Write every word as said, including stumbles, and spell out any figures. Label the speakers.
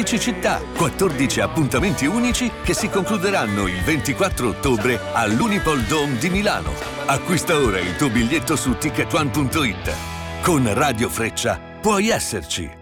Speaker 1: quattordici città, quattordici appuntamenti unici che si concluderanno il ventiquattro ottobre all'Unipol Dome di Milano. Acquista ora il tuo biglietto su ticket one punto it. Con Radio Freccia puoi esserci.